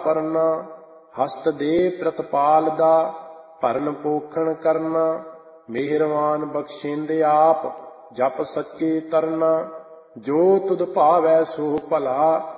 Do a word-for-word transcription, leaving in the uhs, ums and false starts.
ਪਰਨਾ। ਹਸਤ ਦੇ ਪ੍ਰਤਪਾਲ ਦਾ ਭਰਨ ਪੋਖਣ ਕਰਨਾ। ਮਿਹਰਵਾਨ ਬਖਸ਼ੇਂਦੇ ਆਪ ਜਪ ਸੱਚੇ ਤਰਨਾ। ਜੋ ਤੁਧ ਭਾਵੈ ਸੋ ਭਲਾ